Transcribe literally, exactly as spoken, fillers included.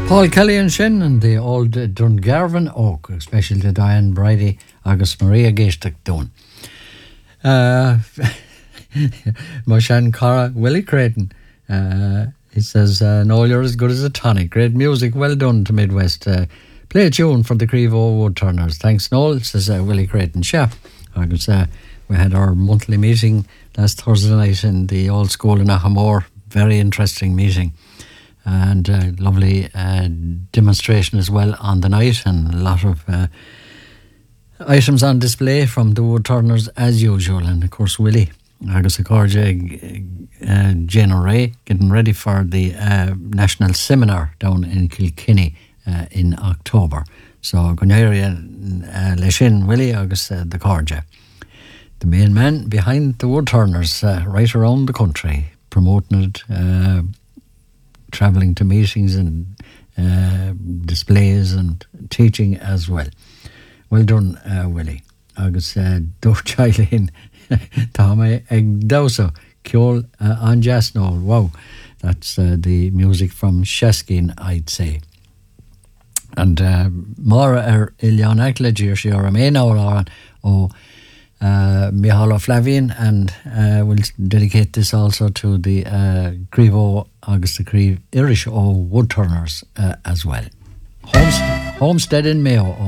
Paul Kelly and Shin and the old Dungarvan Oak, especially to Diane Brady, August Maria Geistak Dun. Uh, Moshan Cara, Willie Creighton. Uh, he says, uh, no, you're as good as a tonic. Great music, well done to Midwest. Uh, play a tune for the Crevo Woodturners. Thanks, Noel, says uh, Willie Creighton. Sure. August, uh, we had our monthly meeting last Thursday night in the old school in Ahamore. Very interesting meeting. And uh, lovely uh, demonstration as well on the night, and a lot of uh, items on display from the Woodturners as usual. And of course, Willie, Agus Acordia, uh, Jane Ray, getting ready for the uh, national seminar down in Kilkenny uh, in October. So, Gunneria uh, Leshin, Willie, Agus uh, the Cordia, the main man behind the Woodturners uh, right around the country, promoting it. Uh, travelling to meetings and uh, displays and teaching as well. Well done, uh, Willie. Agus uh, Dor Chailin, Tama Eg Dowso, Kjol an Jasno. Wow, that's uh, the music from Sheskin, I'd say. And uh, Mara er Ilian Eklagir, she are a main hour or Uh, Mihala Flavian, and uh, we'll dedicate this also to the uh, Crevo August the Creve Irish O Woodturners uh, as well. Homestead, Homestead in Mayo.